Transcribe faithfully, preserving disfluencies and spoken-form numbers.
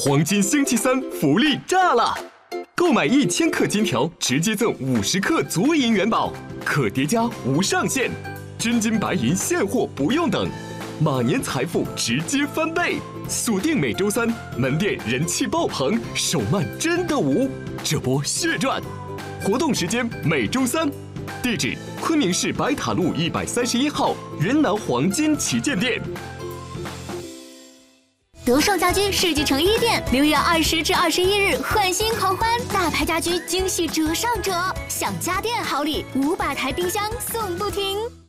黄金星期三福利炸了！购买一千克金条，直接赠五十克足银元宝，可叠加无上限，真金白银现货不用等，马年财富直接翻倍！锁定每周三，门店人气爆棚，手慢真的无，这波血赚！活动时间每周三，地址昆明市白塔路一百三十一号云南黄金旗舰店。 德胜家居世纪城一店六月二十至二十一日换新狂欢，大牌家居惊喜折上折，享家电好礼，五百台冰箱送不停。